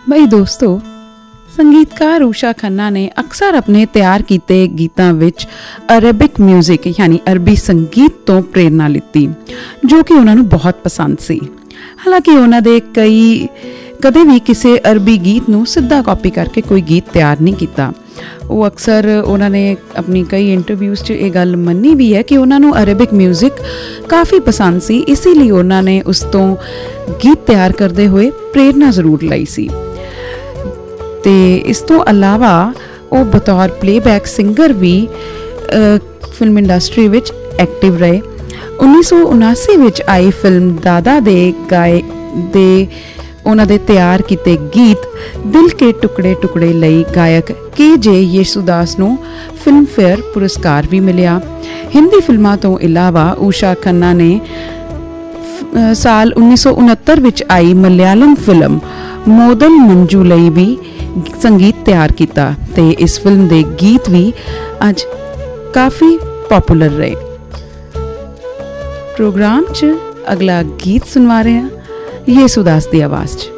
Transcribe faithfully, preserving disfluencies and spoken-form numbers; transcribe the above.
भाई दोस्तों, संगीतकार ਊਸ਼ਾ ਖੰਨਾ ने अक्सर अपने तैयार किए गीतों विच अरेबिक म्यूजिक यानी अरबी संगीत तो प्रेरणा लिती, जो कि उन्होंने बहुत पसंद सी। हालांकि उन्होंने कई कदे भी किसी अरबी गीत नूं सीधा कॉपी करके कोई गीत तैयार नहीं किया। वो अक्सर उन्होंने अपनी कई इंटरव्यूज़ च ये गल मन्नी भी है कि उन्होंने अरेबिक म्यूजिक काफ़ी पसंद सी, इसीलिए उन्होंने उस तो गीत तैयार करते हुए प्रेरणा जरूर लाई सी। ते इस तो अलावा वो बतौर प्लेबैक सिंगर भी आ, फिल्म इंडस्ट्री विच एक्टिव रहे। उन्नीस सौ उनासी विच आई फिल्म दादा दे गाए दे उन्हां दे तैयार किए गीत दिल के टुकड़े टुकड़े लई गायक के जे येसुदास नूं फिल्म फेयर पुरस्कार भी मिलिया। हिंदी फिल्मां तो इलावा ਊਸ਼ਾ खन्ना ने साल उन्नीस सौ उनहत्तर विच आई मलयालम फिल्म मोदल मंजू लई भी संगीत तैयार किया ते इस फिल्म के गीत भी अज काफ़ी पॉपुलर रहे। प्रोग्राम च अगला गीत सुनवा रहे हैं येसुदास की आवाज़ च।